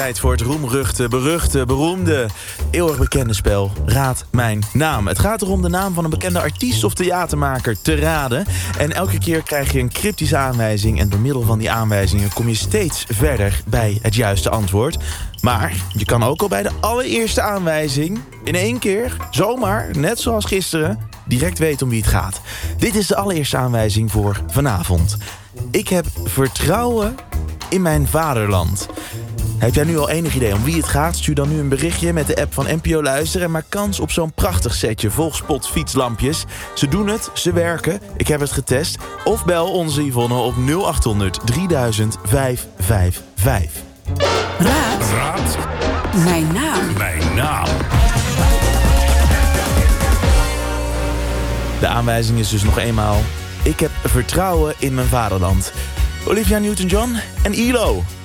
Tijd voor het roemruchte, beruchte, beroemde, eeuwig bekende spel Raad Mijn Naam. Het gaat erom de naam van een bekende artiest of theatermaker te raden. En elke keer krijg je een cryptische aanwijzing. En door middel van die aanwijzingen kom je steeds verder bij het juiste antwoord. Maar je kan ook al bij de allereerste aanwijzing in één keer, zomaar, net zoals gisteren, direct weten om wie het gaat. Dit is de allereerste aanwijzing voor vanavond. Ik heb vertrouwen in mijn vaderland. Heb jij nu al enig idee om wie het gaat? Stuur dan nu een berichtje met de app van NPO Luisteren en maak kans op zo'n prachtig setje Volgspot fietslampjes. Ze doen het, ze werken, ik heb het getest. Of bel onze Yvonne op 0800 3000 555. Raad mijn naam. Mijn naam. De aanwijzing is dus nog eenmaal: ik heb vertrouwen in mijn vaderland. Olivia Newton-John en ELO.